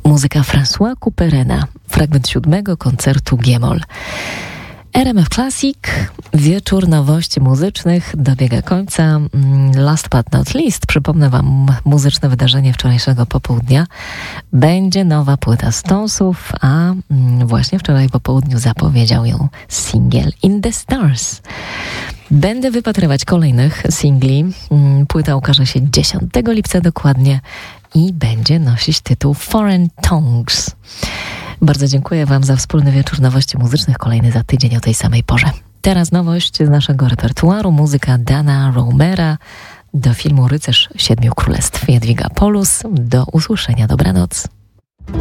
Muzyka François Couperena, fragment 7. koncertu G-moll. RMF Classic, wieczór nowości muzycznych dobiega końca. Last but not least, przypomnę Wam muzyczne wydarzenie wczorajszego popołudnia. Będzie nowa płyta Stonesów, a właśnie wczoraj po południu zapowiedział ją singiel In the Stars. Będę wypatrywać kolejnych singli. Płyta ukaże się 10 lipca dokładnie i będzie nosić tytuł Foreign Tongues. Bardzo dziękuję Wam za wspólny wieczór nowości muzycznych, kolejny za tydzień o tej samej porze. Teraz nowość z naszego repertuaru, muzyka Dana Romera do filmu Rycerz Siedmiu Królestw. Jadwiga Polus, do usłyszenia, dobranoc.